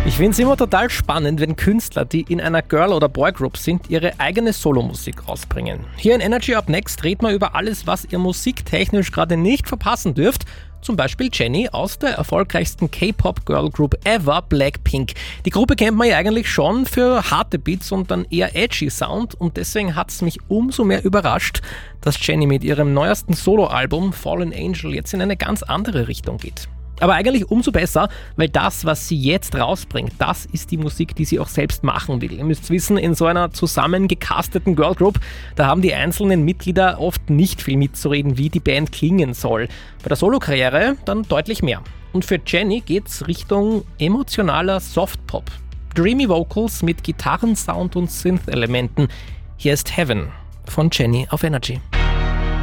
Ich finde es immer total spannend, wenn Künstler, die in einer Girl- oder Boygroup sind, ihre eigene Solomusik rausbringen. Hier in Energy Up Next redet man über alles, was ihr musiktechnisch gerade nicht verpassen dürft. Zum Beispiel Jennie aus der erfolgreichsten K-Pop-Girl-Group ever, Blackpink. Die Gruppe kennt man ja eigentlich schon für harte Beats und dann eher edgy Sound und deswegen hat es mich umso mehr überrascht, dass Jennie mit ihrem neuesten Soloalbum Fallen Angel jetzt in eine ganz andere Richtung geht. Aber eigentlich umso besser, weil das, was sie jetzt rausbringt, das ist die Musik, die sie auch selbst machen will. Ihr müsst wissen, in so einer zusammengecasteten Girlgroup, da haben die einzelnen Mitglieder oft nicht viel mitzureden, wie die Band klingen soll. Bei der Solokarriere dann deutlich mehr. Und für Jennie geht's Richtung emotionaler Softpop. Dreamy Vocals mit Gitarrensound und Synth-Elementen. Hier ist Heaven von Jennie auf Energy.